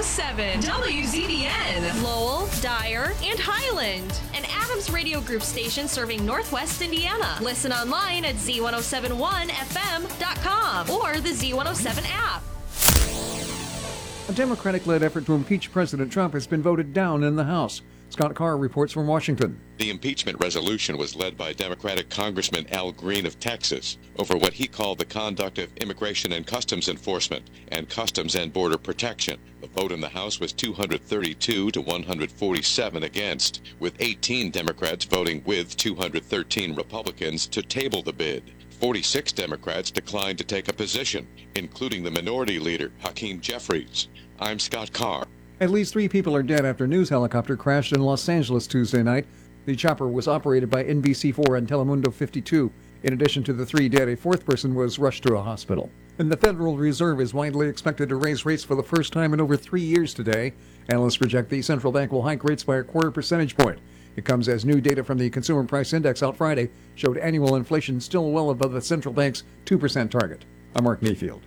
107 WZDN. Lowell, Dyer, and Highland. An Adams Radio Group station serving Northwest Indiana. Listen online at z1071fm.com or the Z107 app. A Democratic-led effort to impeach President Trump has been voted down in the House. Scott Carr reports from Washington. The impeachment resolution was led by Democratic Congressman Al Green of Texas over what he called the conduct of Immigration and Customs Enforcement and Customs and Border Protection. The vote in the House was 232 to 147 against, with 18 Democrats voting with 213 Republicans to table the bid. 46 Democrats declined to take a position, including the minority leader, Hakeem Jeffries. I'm Scott Carr. At least 3 people are dead after a news helicopter crashed in Los Angeles Tuesday night. The chopper was operated by NBC4 and Telemundo 52. In addition to the 3 dead, a 4th person was rushed to a hospital. And the Federal Reserve is widely expected to raise rates for the first time in over 3 years today. Analysts project the central bank will hike rates by a quarter percentage point. It comes as new data from the Consumer Price Index out Friday showed annual inflation still well above the central bank's 2% target. I'm Mark Mayfield.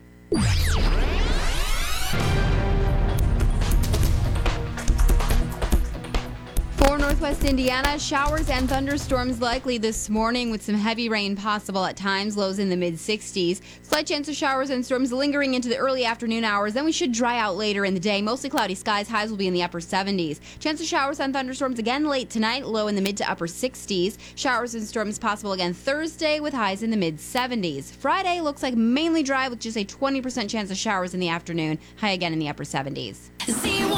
For Northwest Indiana, showers and thunderstorms likely this morning with some heavy rain possible at times, lows in the mid-60s. Slight chance of showers and storms lingering into the early afternoon hours. Then we should dry out later in the day. Mostly cloudy skies. Highs will be in the upper 70s. Chance of showers and thunderstorms again late tonight, low in the mid to upper 60s. Showers and storms possible again Thursday with highs in the mid-70s. Friday looks like mainly dry with just a 20% chance of showers in the afternoon. High again in the upper 70s.